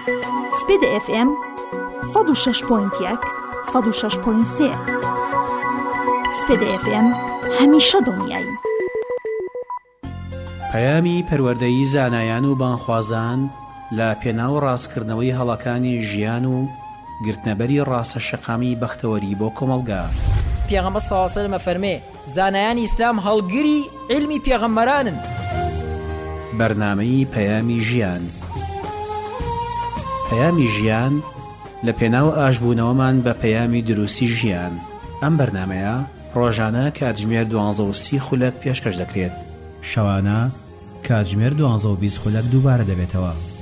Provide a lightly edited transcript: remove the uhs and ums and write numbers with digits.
سپیدە FM 106.1 106.3 سپیدە FM هەمیشە دڵنیایی. پەیامی پەروەردەیی زانایان و بانخوازان لە پێناو ڕاستکردنەوەی هەڵەکانی ژیان و گرتنەبەری ڕاستە شەقامی بەختەوەری بۆ کۆمەلگا. پێغەمبەر صلی الله علیه و سلم فەرمێ زانایان ئیسلام هەڵگری علمی پێغەمبەرانن. بەرنامەی پەیامی ژیان. پەیامی ژیان لە پێناو ئاشبوونەوەمان بە پەیامی دروستی ژیان. ئەم بەرنامەیە ڕۆژانە کاتژمێر 12:30 خولەک پێشکەش دەکرێت. شەوانە کاتژمێر 12:20 خولەک دووبارە دەبێتەوە.